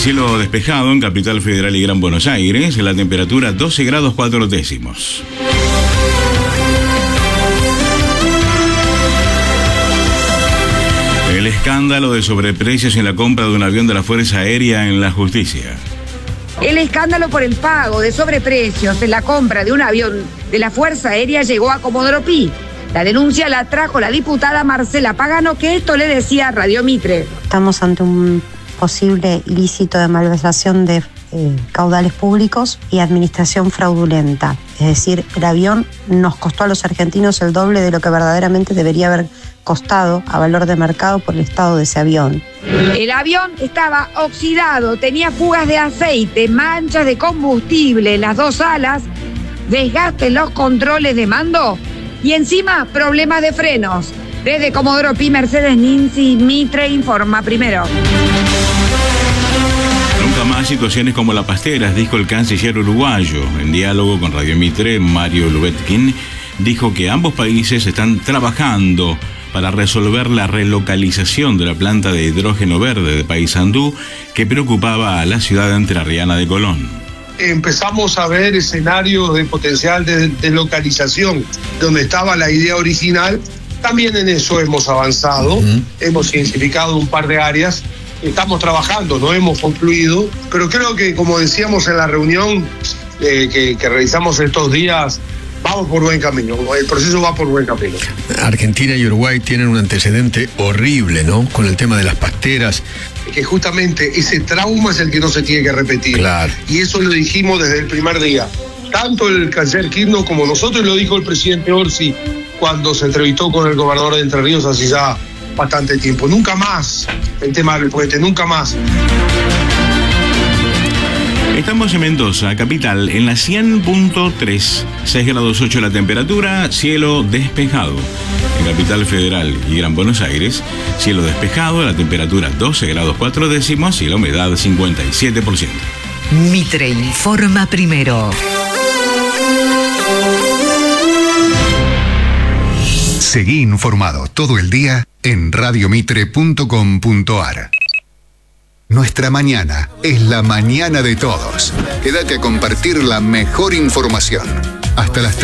Cielo despejado en Capital Federal y Gran Buenos Aires, la temperatura 12 grados 4 décimos. El escándalo de sobreprecios en la compra de un avión de la Fuerza Aérea en la justicia. El escándalo por el pago de sobreprecios en la compra de un avión de la Fuerza Aérea llegó a Comodoro Pi. La denuncia la trajo la diputada Marcela Pagano, que esto le decía a Radio Mitre. Estamos ante un posible ilícito de malversación de caudales públicos y administración fraudulenta. Es decir, el avión nos costó a los argentinos el doble de lo que verdaderamente debería haber costado a valor de mercado por el estado de ese avión. El avión estaba oxidado, tenía fugas de aceite, manchas de combustible en las dos alas, desgaste en los controles de mando y encima problemas de frenos. Desde Comodoro Pi, Mercedes Ninzi Mitre informa primero. Nunca más situaciones como la Pasteras, dijo el canciller uruguayo. En diálogo con Radio Mitre, Mario Lubetkin dijo que ambos países están trabajando para resolver la relocalización de la planta de hidrógeno verde de Paysandú que preocupaba a la ciudad entrerriana de Colón. Empezamos a ver escenarios de potencial de deslocalización donde estaba la idea original. También en eso hemos avanzado, hemos identificado un par de áreas, estamos trabajando, no hemos concluido, pero creo que, como decíamos en la reunión que realizamos estos días, vamos por buen camino, el proceso va por buen camino. Argentina y Uruguay tienen un antecedente horrible, ¿no? Con el tema de las pasteras. Que justamente ese trauma es el que no se tiene que repetir. Claro. Y eso lo dijimos desde el primer día. Tanto el canciller Kirchner como nosotros, lo dijo el presidente Orsi cuando se entrevistó con el gobernador de Entre Ríos hace ya bastante tiempo. Nunca más el tema del puente, nunca más. Estamos en Mendoza, capital, en la 100.3, 6 grados 8 la temperatura, cielo despejado. En Capital Federal y Gran Buenos Aires, cielo despejado, la temperatura 12 grados 4 décimos y la humedad 57%. Mitre informa primero. Seguí informado todo el día en radiomitre.com.ar. Nuestra mañana es la mañana de todos. Quédate a compartir la mejor información. Hasta las 3.